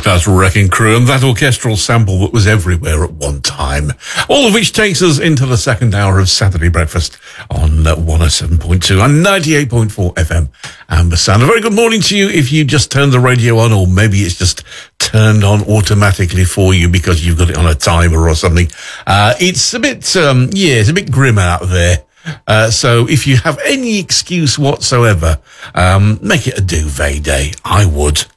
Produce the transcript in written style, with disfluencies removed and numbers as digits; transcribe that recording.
That's Wrecking Crew, and that orchestral sample that was everywhere at one time. All of which takes us into the second hour of Saturday Breakfast on 107.2 and 98.4 FM Ambersand. A very good morning to you if you just turned the radio on, or maybe it's just turned on automatically for you because you've got it on a timer or something. It's a bit, it's a bit grim out there. So if you have any excuse whatsoever, make it a duvet day. I would.